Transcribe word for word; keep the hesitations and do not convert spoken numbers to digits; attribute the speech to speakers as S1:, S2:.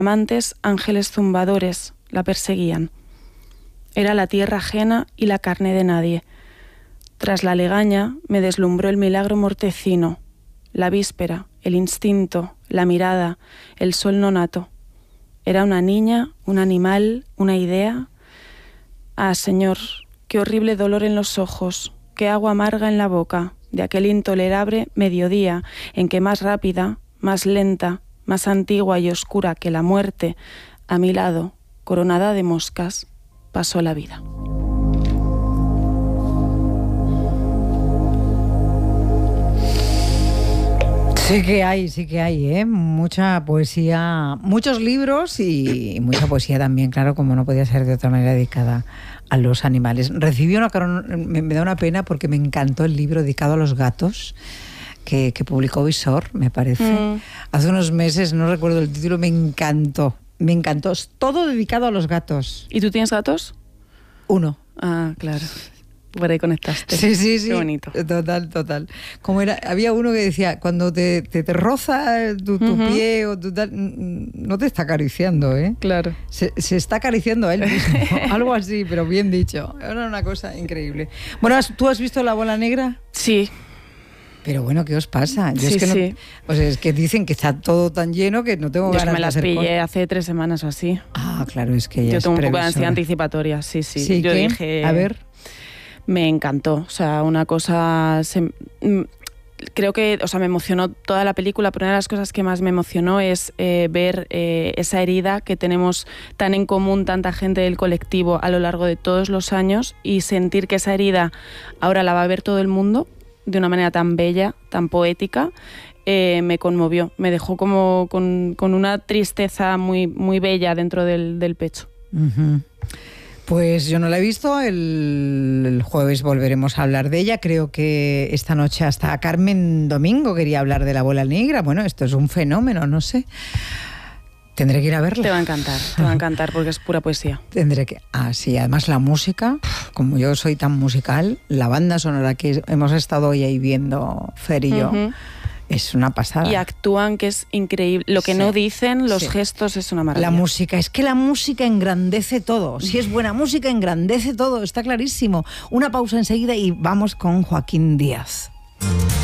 S1: Amantes ángeles zumbadores la perseguían. Era la tierra ajena y la carne de nadie. Tras la legaña me deslumbró el milagro mortecino, la víspera, el instinto, la mirada, el sol nonato. Era una niña, un animal, una idea. Ah, Señor, qué horrible dolor en los ojos, qué agua amarga en la boca, de aquel intolerable mediodía en que más rápida, más lenta, más antigua y oscura que la muerte, a mi lado, coronada de moscas, pasó la vida.
S2: Sí que hay, sí que hay, ¿eh? Mucha poesía, muchos libros y mucha poesía también, claro, como no podía ser de otra manera, dedicada a los animales. Recibí una, me, me da una pena porque me encantó el libro dedicado a los gatos que, que publicó Visor, me parece. Mm. Hace unos meses, no recuerdo el título, me encantó, me encantó. Es todo dedicado a los gatos.
S1: ¿Y tú tienes gatos?
S2: Uno.
S1: Ah, claro. Por ahí conectaste.
S2: Sí, sí, sí.
S1: Qué bonito.
S2: Total, total. Como era, había uno que decía, cuando te, te, te roza tu, tu uh-huh. pie o tu tal, no te está acariciando, ¿eh?
S1: Claro.
S2: Se, se está acariciando a él mismo. Algo así, pero bien dicho. Era una cosa increíble. Bueno, ¿tú has visto La Bola Negra?
S1: Sí.
S2: Pero bueno, ¿qué os pasa? Yo
S1: sí,
S2: es que no,
S1: sí.
S2: O sea, es que dicen que está todo tan lleno que no tengo
S1: Yo
S2: ganas
S1: me las
S2: de hacer
S1: pillé
S2: cosas.
S1: hace tres semanas o así.
S2: Ah, claro, es que ya
S1: Yo
S2: es
S1: tengo un poco de
S2: previsora.
S1: ansiedad anticipatoria, sí, sí.
S2: ¿Sí?
S1: Yo
S2: ¿qué?
S1: dije...
S2: A ver...
S1: Me encantó, o sea, una cosa... Se, creo que, o sea, me emocionó toda la película, pero una de las cosas que más me emocionó es eh, ver eh, esa herida que tenemos tan en común tanta gente del colectivo a lo largo de todos los años y sentir que esa herida ahora la va a ver todo el mundo de una manera tan bella, tan poética, eh, me conmovió, me dejó como con, con una tristeza muy, muy bella dentro del, del pecho.
S2: Uh-huh. Pues yo no la he visto, el, el jueves volveremos a hablar de ella, creo que esta noche hasta Carmen Domingo quería hablar de La Bola Negra, bueno, esto es un fenómeno, no sé, tendré que ir a verla.
S1: Te va a encantar, te va a encantar porque es pura poesía.
S2: Tendré que, ah sí, además la música, como yo soy tan musical, la banda sonora que hemos estado hoy ahí viendo, Fer y yo, uh-huh. es una pasada.
S1: Y actúan, que es increíble. Lo que sí. no dicen, los sí. gestos, es una maravilla.
S2: La música, es que la música engrandece todo. Si es buena música, engrandece todo, está clarísimo. Una pausa enseguida y vamos con Joaquín Díaz.